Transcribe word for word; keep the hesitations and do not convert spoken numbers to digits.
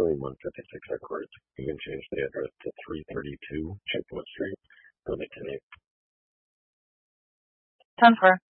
Charlie one fifty-six Edwards. You can change the address to three thirty-two Chipwood Street, Bloomington. ten four.